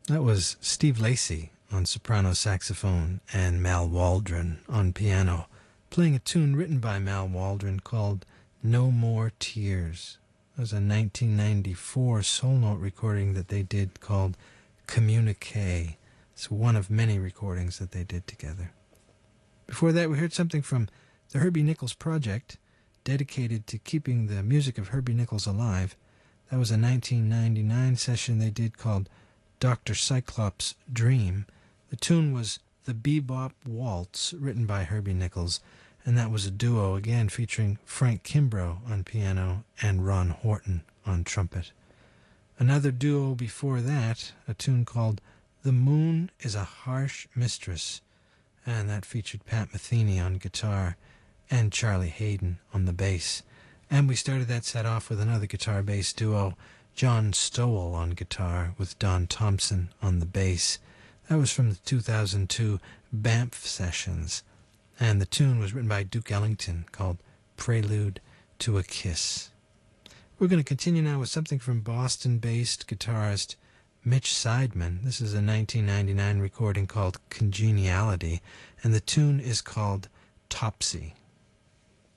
That was Steve Lacy on soprano saxophone and Mal Waldron on piano, playing a tune written by Mal Waldron called No More Tears. It was a 1994 soul note recording that they did called Communique. It's one of many recordings that they did together. Before that, we heard something from the Herbie Nichols Project, dedicated to keeping the music of Herbie Nichols alive. That was a 1999 session they did called Dr. Cyclops' Dream. The tune was The Bebop Waltz, written by Herbie Nichols, and that was a duo, again featuring Frank Kimbrough on piano and Ron Horton on trumpet. Another duo before that, a tune called The Moon is a Harsh Mistress, and that featured Pat Metheny on guitar and Charlie Hayden on the bass. And we started that set off with another guitar-bass duo, John Stowell on guitar with Don Thompson on the bass. That was from the 2002 Banff sessions, and the tune was written by Duke Ellington called Prelude to a Kiss. We're going to continue now with something from Boston-based guitarist Mitch Seidman. This is a 1999 recording called Congeniality, and the tune is called Topsy.